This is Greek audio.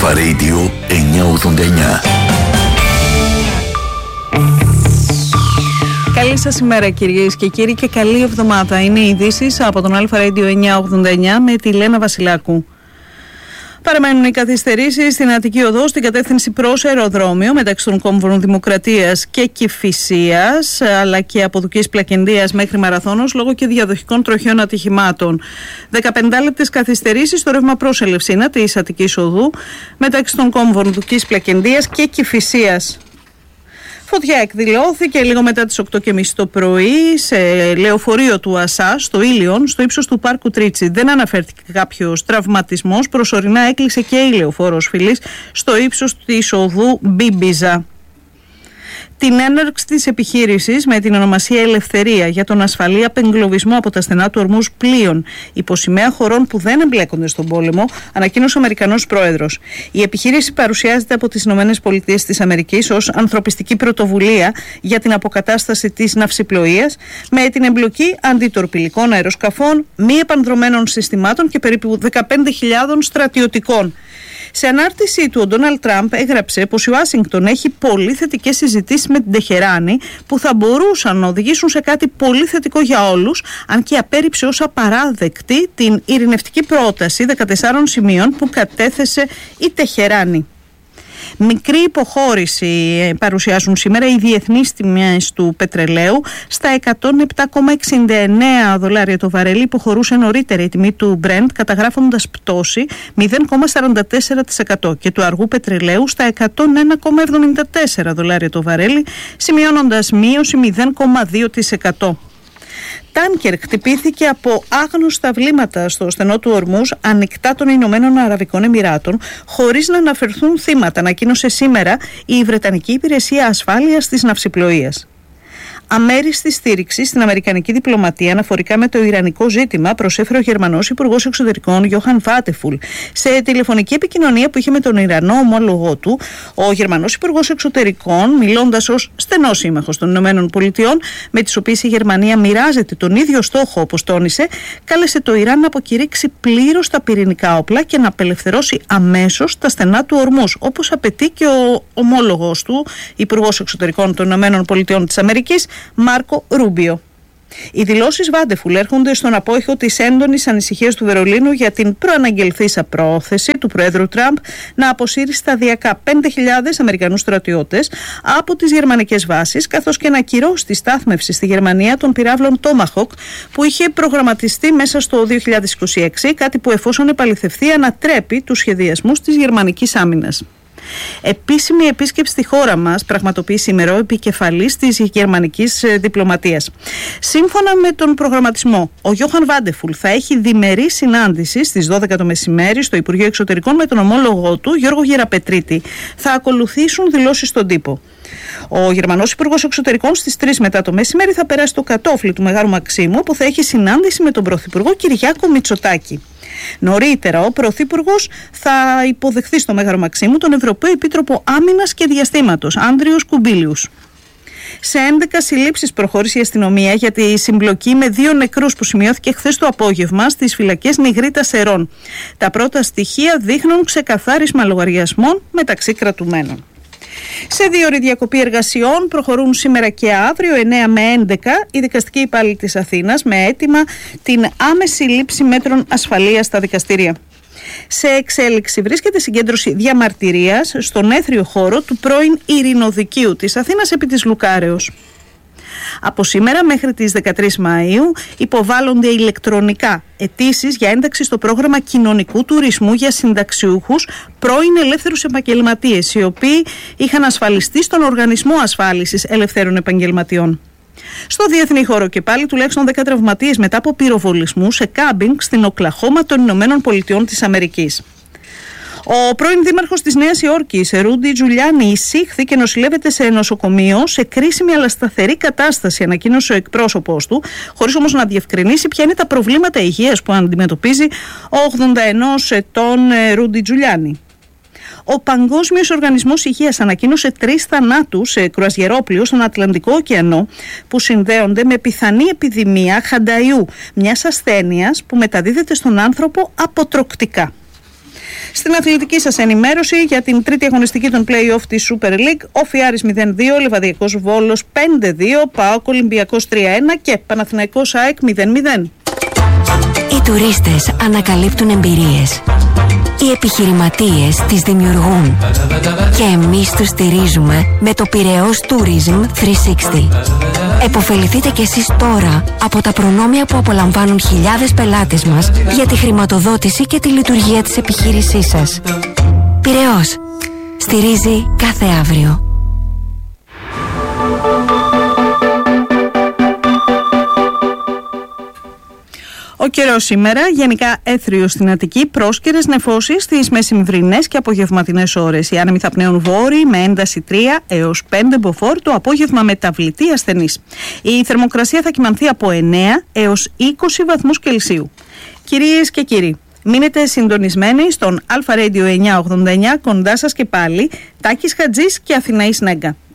Αλφα Radio 989. Καλή σας ημέρα κυρίες και κύριοι και καλή εβδομάδα. Είναι οι ειδήσεις από τον Αλφα Radio 989 με τη Λένα Βασιλάκου. Παραμένουν οι καθυστερήσεις στην Αττική Οδό στην κατεύθυνση προς αεροδρόμιο μεταξύ των κόμβων Δημοκρατίας και Κηφισίας, αλλά και από Δουκής Πλακεντίας μέχρι Μαραθώνος λόγω και διαδοχικών τροχιών ατυχημάτων. 15 λεπτές καθυστερήσεις στο ρεύμα προς Ελευσίνα της Αττικής Οδού μεταξύ των κόμβων Δουκής Πλακεντίας και Κηφισίας. Φωτιά εκδηλώθηκε λίγο μετά τις 8.30 το πρωί σε λεωφορείο του ΑΣΑ στο Ήλιον, στο ύψος του Πάρκου Τρίτσι. Δεν αναφέρθηκε κάποιος τραυματισμός. Προσωρινά έκλεισε και η λεωφόρος Φιλής στο ύψος της οδού Μπίμπιζα. Την έναρξη της επιχείρησης με την ονομασία Ελευθερία για τον ασφαλή απεγκλωβισμό από τα στενά του ορμούς πλοίων υπό σημαία χωρών που δεν εμπλέκονται στον πόλεμο, ανακοίνωσε ο Αμερικανός πρόεδρος. Η επιχείρηση παρουσιάζεται από τις ΗΠΑ ως ανθρωπιστική πρωτοβουλία για την αποκατάσταση της ναυσιπλοείας με την εμπλοκή αντιτορπιλικών αεροσκαφών, μη επανδρωμένων συστημάτων και περίπου 15.000 στρατιωτικών. Σε ανάρτησή του, ο Ντόναλντ Τραμπ έγραψε πως η Ουάσιγκτον έχει πολύ θετικές συζητήσεις με την Τεχεράνη που θα μπορούσαν να οδηγήσουν σε κάτι πολύ θετικό για όλους, αν και απέρριψε ως απαράδεκτη την ειρηνευτική πρόταση 14 σημείων που κατέθεσε η Τεχεράνη. Μικρή υποχώρηση παρουσιάζουν σήμερα οι διεθνείς τιμές του πετρελαίου στα $107,69 το βαρέλι. Υποχωρούσε νωρίτερα η τιμή του Brent καταγράφοντας πτώση 0,44% και του αργού πετρελαίου στα $101,74 το βαρέλι, σημειώνοντας μείωση 0,2%. Τάνκερ χτυπήθηκε από άγνωστα βλήματα στο στενό του Ορμούζ ανοιχτά των Ηνωμένων Αραβικών Εμιράτων χωρίς να αναφερθούν θύματα, ανακοίνωσε σήμερα η Βρετανική Υπηρεσία Ασφάλειας της Ναυσιπλοείας. Αμέριστη στήριξη στην αμερικανική διπλωματία αναφορικά με το ιρανικό ζήτημα προσέφερε ο Γερμανός Υπουργός Εξωτερικών Γιόχαν Βάτεφουλ. Σε τηλεφωνική επικοινωνία που είχε με τον Ιρανό ομόλογό του, ο Γερμανός Υπουργός Εξωτερικών, μιλώντας ως στενός σύμμαχος των ΗΠΑ, με τις οποίες η Γερμανία μοιράζεται τον ίδιο στόχο όπως τόνισε, κάλεσε το Ιράν να αποκηρύξει πλήρως τα πυρηνικά όπλα και να απελευθερώσει αμέσως τα στενά του Ορμούζ, όπως απαιτεί και ο ομόλογος του, Υπουργός Εξωτερικών των ΗΠΑ, Μάρκο Ρούμπιο. Οι δηλώσεις Βάντεφουλ έρχονται στον απόϊχο της έντονης ανησυχίας του Βερολίνου για την προαναγγελθήσα πρόθεση του Προέδρου Τραμπ να αποσύρει σταδιακά 5.000 Αμερικανούς στρατιώτες από τις γερμανικές βάσεις, καθώς και να ακυρώσει τη στάθμευση στη Γερμανία των πυράβλων Tomahawk που είχε προγραμματιστεί μέσα στο 2026, κάτι που εφόσον επαληθευτεί ανατρέπει τους σχεδιασμούς της γερμανικής άμυνας. Επίσημη επίσκεψη στη χώρα μας πραγματοποιεί σήμερα ο επικεφαλής της γερμανικής διπλωματίας. Σύμφωνα με τον προγραμματισμό, ο Γιόχαν Βάντεφουλ θα έχει διμερή συνάντηση στις 12 το μεσημέρι στο Υπουργείο Εξωτερικών με τον ομόλογό του Γιώργο Γεραπετρίτη. Θα ακολουθήσουν δηλώσεις στον τύπο. Ο Γερμανός Υπουργός Εξωτερικών στις 3 μετά το μεσημέρι θα περάσει το κατόφλι του Μεγάρου Μαξίμου, που θα έχει συνάντηση με τον Πρωθυπουργό Κυριάκο Μητσοτάκη. Νωρίτερα, ο Πρωθυπουργός θα υποδεχθεί στο Μέγαρο Μαξίμου τον Ευρωπαίο Επίτροπο Άμυνας και Διαστήματος, Άντριος Κουμπίλιους. Σε 11 συλλήψεις προχώρησε η αστυνομία για τη συμπλοκή με 2 νεκρούς που σημειώθηκε χθες το απόγευμα στις φυλακές Νιγρίτας Σερών. Τα πρώτα στοιχεία δείχνουν ξεκαθάρισμα λογαριασμών μεταξύ κρατουμένων. Σε 2 ώρες διακοπή εργασιών προχωρούν σήμερα και αύριο 9 με 11 οι δικαστικοί υπάλληλοι της Αθήνας με αίτημα την άμεση λήψη μέτρων ασφαλείας στα δικαστήρια. Σε εξέλιξη βρίσκεται συγκέντρωση διαμαρτυρίας στον έθριο χώρο του πρώην Ειρηνοδικείου της Αθήνας επί της Λουκάρεως. Από σήμερα μέχρι τις 13 Μαΐου υποβάλλονται ηλεκτρονικά αιτήσεις για ένταξη στο πρόγραμμα κοινωνικού τουρισμού για συνταξιούχους πρώην ελεύθερους επαγγελματίες, οι οποίοι είχαν ασφαλιστεί στον Οργανισμό Ασφάλισης Ελευθέρων Επαγγελματιών. Στο διεθνή χώρο και πάλι τουλάχιστον 10 τραυματίες μετά από πυροβολισμού σε κάμπινγκ στην Οκλαχώμα των Ηνωμένων Πολιτειών της Αμερικής. Ο πρώην δήμαρχος της Νέας Υόρκης, Ρούντι Τζουλιάνι, εισήχθη και νοσηλεύεται σε νοσοκομείο σε κρίσιμη αλλά σταθερή κατάσταση, ανακοίνωσε ο εκπρόσωπός του, χωρίς όμως να διευκρινίσει ποια είναι τα προβλήματα υγείας που αντιμετωπίζει ο 81 ετών Ρούντι Τζουλιάνι. Ο Παγκόσμιος Οργανισμός Υγείας ανακοίνωσε 3 θανάτους σε κρουαζιερόπλοιο στον Ατλαντικό ωκεανό που συνδέονται με πιθανή επιδημία χανταϊού, μιας ασθένειας που μεταδίδεται στον άνθρωπο αποτροκτικά. Στην αθλητική σας ενημέρωση για την τρίτη αγωνιστική των play-off της Super League, Όφι Άρης 0-2, Λεβαδιακός Βόλος 5-2, ΠΑΟΚ Ολυμπιακός 3-1 και Παναθηναϊκός ΑΕΚ 0-0. Οι τουρίστες ανακαλύπτουν εμπειρίες. Οι επιχειρηματίες τις δημιουργούν. Και εμείς τους στηρίζουμε με το Πειραιώς Tourism 360. Εποφεληθείτε κι εσείς τώρα από τα προνόμια που απολαμβάνουν χιλιάδες πελάτες μας για τη χρηματοδότηση και τη λειτουργία της επιχείρησής σας. Πειραιώς. Στηρίζει κάθε αύριο. Ο καιρός σήμερα, γενικά έθριος στην Αττική, πρόσκαιρες νεφώσεις στις μεσημβρινές και απογευματινές ώρες. Οι άνεμοι θα πνέουν βόρειοι με ένταση 3 έως 5 μποφόρ, το απόγευμα μεταβλητή ασθενής. Η θερμοκρασία θα κυμανθεί από 9 έως 20 βαθμούς Κελσίου. Κυρίες και κύριοι, μείνετε συντονισμένοι στον Αλφα Radio 989, κοντά σας και πάλι Τάκης Χατζής και Αθηναής Νέγκα.